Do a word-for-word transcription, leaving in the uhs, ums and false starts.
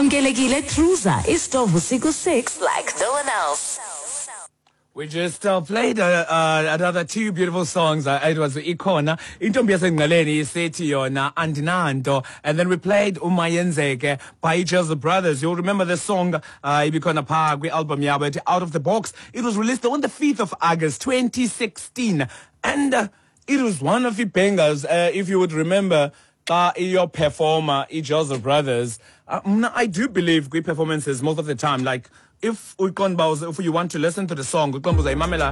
Wamkelekile Cruiser is Vusiku six like no one else. We just uh, played uh, uh, another two beautiful songs. Uh, it was Ikona, Intombi Yasengaleni, Sethi Yona, Andinanto, and then we played Umayenzeke by Joseph Brothers. You'll remember the song, uh, Ibikona Park, album Yabet, Out of the Box. It was released on the fifth of August, twenty sixteen. And uh, it was one of the bangers, uh, if you would remember, uh, your performer, Joseph Brothers. Uh, I do believe great performances most of the time, like, if if you want to listen to the song,